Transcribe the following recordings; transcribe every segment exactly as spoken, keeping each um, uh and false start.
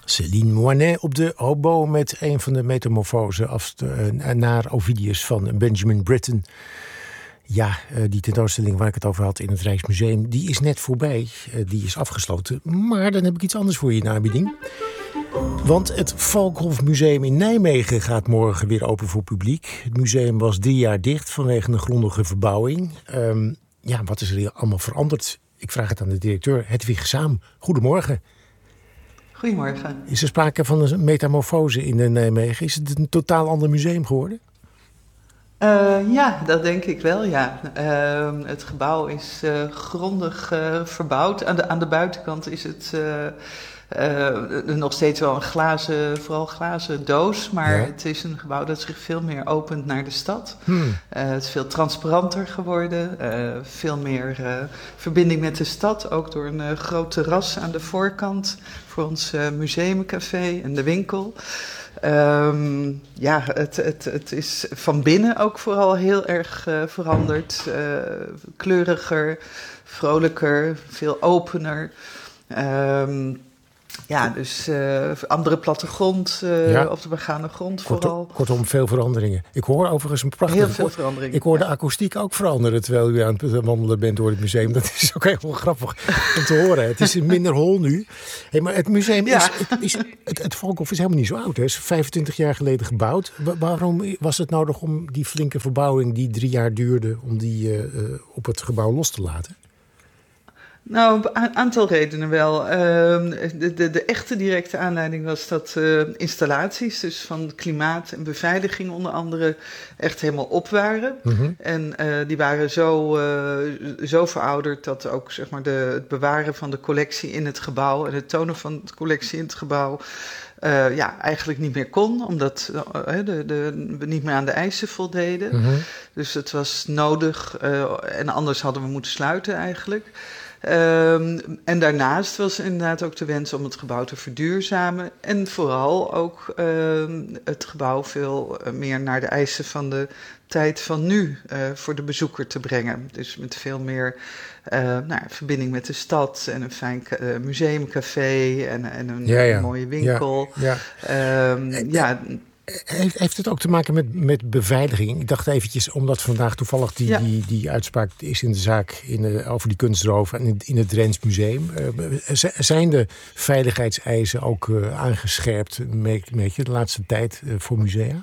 Céline Moinet op de hobo met een van de metamorfosen af te, uh, naar Ovidius van Benjamin Britten. Ja, uh, die tentoonstelling waar ik het over had in het Rijksmuseum, die is net voorbij. Uh, die is afgesloten. Maar dan heb ik iets anders voor je in aanbieding. Want het Valkhof Museum in Nijmegen gaat morgen weer open voor publiek. Het museum was drie jaar dicht vanwege een grondige verbouwing. Um, ja, wat is er hier allemaal veranderd? Ik vraag het aan de directeur Hedwig Saam. Goedemorgen. Goedemorgen. Is er sprake van een metamorfose in Nijmegen? Is het een totaal ander museum geworden? Uh, ja, dat denk ik wel, ja. Uh, het gebouw is uh, grondig uh, verbouwd. Aan de, aan de buitenkant is het uh, uh, nog steeds wel een glazen, vooral glazen doos. Maar ja. Het is een gebouw dat zich veel meer opent naar de stad. Hmm. Uh, het is veel transparanter geworden. Uh, veel meer uh, verbinding met de stad. Ook door een uh, groot terras aan de voorkant voor ons uh, museumcafé en de winkel. Um, ja, het, het, het is van binnen ook vooral heel erg uh, veranderd. Uh, kleuriger, vrolijker, veel opener. Um, ja, dus uh, andere plattegrond uh, ja. op de begane grond vooral. Kortom, kortom, veel veranderingen. Ik hoor overigens een prachtige... Heel veel veranderingen. Ik hoor ja. de akoestiek ook veranderen terwijl u aan het wandelen bent door het museum. Dat is ook heel grappig om te horen. Het is minder hol nu. Hey, maar het museum is... Ja. Het, is het, het Valkhof is helemaal niet zo oud. Hè? Het is vijfentwintig jaar geleden gebouwd. Wa- waarom was het nodig om die flinke verbouwing die drie jaar duurde, om die uh, uh, op het gebouw los te laten? Nou, een aantal redenen wel. Uh, de, de, de echte directe aanleiding was dat uh, installaties, dus van klimaat en beveiliging onder andere, echt helemaal op waren. Mm-hmm. En uh, die waren zo, uh, zo verouderd dat ook zeg maar, de, het bewaren van de collectie in het gebouw en het tonen van de collectie in het gebouw Uh, ja, eigenlijk niet meer kon, omdat uh, de, de, we niet meer aan de eisen voldeden. Mm-hmm. Dus het was nodig uh, en anders hadden we moeten sluiten eigenlijk. Um, en daarnaast was inderdaad ook de wens om het gebouw te verduurzamen en vooral ook uh, het gebouw veel meer naar de eisen van de tijd van nu uh, voor de bezoeker te brengen. Dus met veel meer uh, nou, verbinding met de stad en een fijn uh, museumcafé en, en een ja, ja. mooie winkel. Ja, ja. Um, uh, ja. Heeft, heeft het ook te maken met, met beveiliging? Ik dacht eventjes, omdat vandaag toevallig die, ja. die, die uitspraak is in de zaak in de, over die kunstroof en in, in het Drents Museum. Uh, zijn de veiligheidseisen ook uh, aangescherpt, merk je, de laatste tijd uh, voor musea?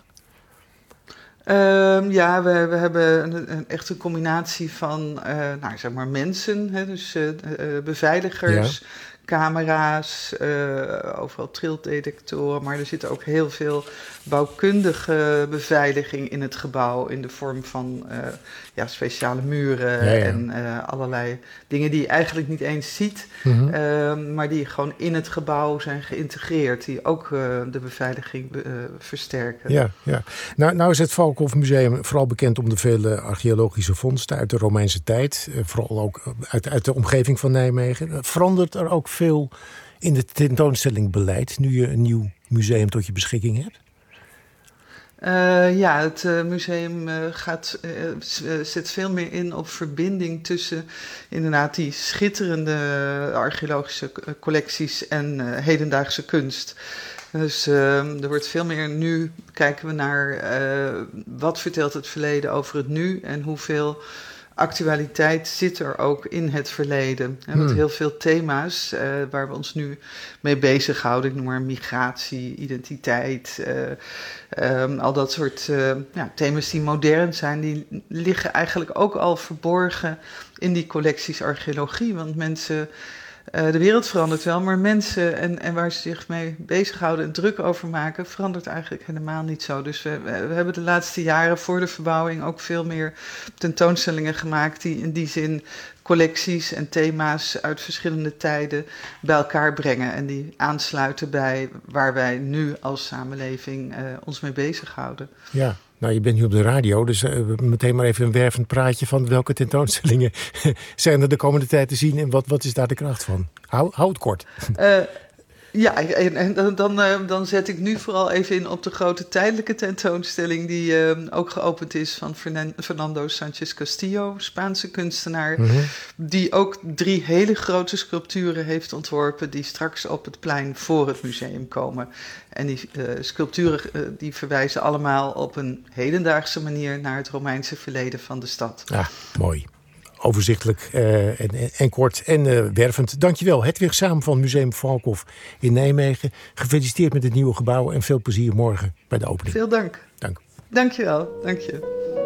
Uh, ja, we, we hebben een, een echte combinatie van uh, nou, zeg maar mensen, hè, dus uh, uh, beveiligers, ja. camera's, uh, overal triltdetectoren, maar er zit ook heel veel bouwkundige beveiliging in het gebouw in de vorm van uh, ja, speciale muren ja, ja. en uh, allerlei dingen die je eigenlijk niet eens ziet, mm-hmm. uh, maar die gewoon in het gebouw zijn geïntegreerd, die ook uh, de beveiliging uh, versterken. Ja, ja. Nou, nou is het Valkhof Museum vooral bekend om de vele archeologische vondsten uit de Romeinse tijd, uh, vooral ook uit, uit de omgeving van Nijmegen. Verandert er ook veel in het tentoonstellingbeleid nu je een nieuw museum tot je beschikking hebt? Uh, ja, het uh, museum uh, gaat, uh, zet veel meer in op verbinding tussen inderdaad die schitterende archeologische collecties en uh, hedendaagse kunst. Dus uh, er wordt veel meer, nu kijken we naar uh, wat vertelt het verleden over het nu en hoeveel actualiteit zit er ook in het verleden. He, want heel veel thema's uh, waar we ons nu mee bezighouden, ik noem maar migratie, identiteit, uh, um, al dat soort uh, ja, thema's die modern zijn, die liggen eigenlijk ook al verborgen in die collecties archeologie. Want mensen, uh, de wereld verandert wel, maar mensen en, en waar ze zich mee bezighouden en druk over maken, verandert eigenlijk helemaal niet zo. Dus we, we hebben de laatste jaren voor de verbouwing ook veel meer tentoonstellingen gemaakt die in die zin collecties en thema's uit verschillende tijden bij elkaar brengen en die aansluiten bij waar wij nu als samenleving uh, ons mee bezighouden. Ja. Nou, je bent nu op de radio, dus uh, meteen maar even een wervend praatje van welke tentoonstellingen zijn er de komende tijd te zien en wat, wat is daar de kracht van? Hou, hou het kort. Uh, Ja, en, en dan, dan, dan zet ik nu vooral even in op de grote tijdelijke tentoonstelling die uh, ook geopend is van Fernando Sánchez Castillo, Spaanse kunstenaar, mm-hmm. die ook drie hele grote sculpturen heeft ontworpen die straks op het plein voor het museum komen. En die uh, sculpturen uh, die verwijzen allemaal op een hedendaagse manier naar het Romeinse verleden van de stad. Ah, mooi. Overzichtelijk uh, en, en, en kort en uh, wervend. Dankjewel, Hedwig Saam van Museum Valkhof in Nijmegen. Gefeliciteerd met het nieuwe gebouw en veel plezier morgen bij de opening. Veel dank. Dank. Dankjewel, dank je.